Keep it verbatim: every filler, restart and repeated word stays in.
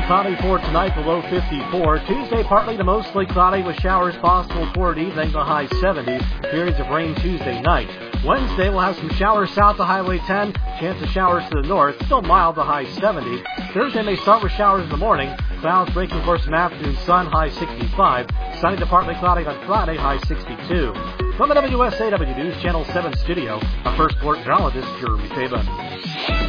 cloudy for tonight, the low fifty-four. Tuesday, partly to mostly cloudy with showers possible toward evening, the high seventy. Periods of rain Tuesday night. Wednesday, we'll have some showers south of Highway ten. Chance of showers to the north. Still mild, the high seventy. Thursday may start with showers in the morning. Clouds breaking for some afternoon sun, high sixty-five. Sunny to partly cloudy on Friday, high sixty-two. From the W S A W News Channel seven studio, our first sport meteorologist, Jeremy Sabin.